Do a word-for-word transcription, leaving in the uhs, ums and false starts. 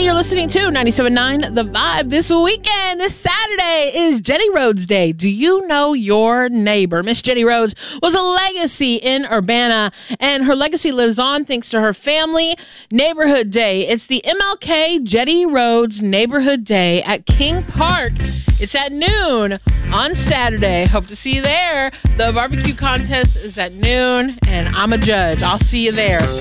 you're listening to ninety-seven point nine The Vibe. This weekend, this Saturday, is Jenny Rhodes Day. Do you know your neighbor? Miss Jenny Rhodes was a legacy in Urbana, and her legacy lives on thanks to her family. Neighborhood Day. It's the M L K Jenny Rhodes Neighborhood Day at King Park. It's at noon on Saturday. Hope to see you there. The barbecue contest is at noon, and I'm a judge. I'll see you there.